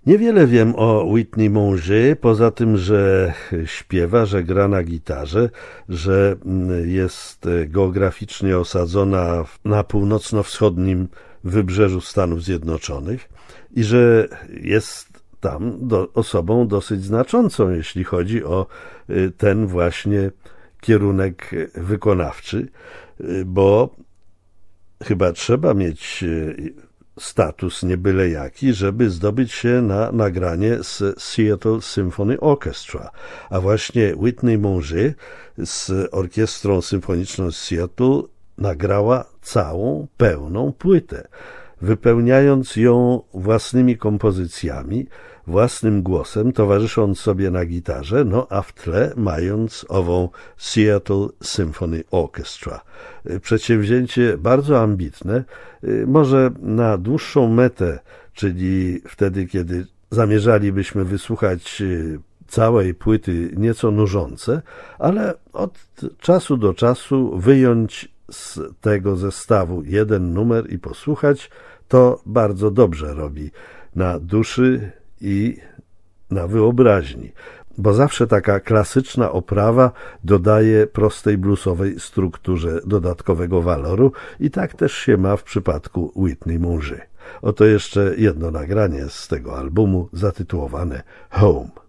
Niewiele wiem o Whitney Monger, poza tym, że śpiewa, że gra na gitarze, że jest geograficznie osadzona na północno-wschodnim wybrzeżu Stanów Zjednoczonych i że jest tam osobą dosyć znaczącą, jeśli chodzi o ten właśnie kierunek wykonawczy, bo chyba trzeba mieć status nie byle jaki, żeby zdobyć się na nagranie z Seattle Symphony Orchestra. A właśnie Whitney Monger z Orkiestrą Symfoniczną z Seattle nagrała całą, pełną płytę, wypełniając ją własnymi kompozycjami, własnym głosem, towarzysząc sobie na gitarze, a w tle mając ową Seattle Symphony Orchestra. Przedsięwzięcie bardzo ambitne, może na dłuższą metę, czyli wtedy, kiedy zamierzalibyśmy wysłuchać całej płyty, nieco nużące, ale od czasu do czasu wyjąć z tego zestawu jeden numer i posłuchać, to bardzo dobrze robi na duszy i na wyobraźni, bo zawsze taka klasyczna oprawa dodaje prostej bluesowej strukturze dodatkowego waloru i tak też się ma w przypadku Whitney Monger. Oto jeszcze jedno nagranie z tego albumu zatytułowane Home.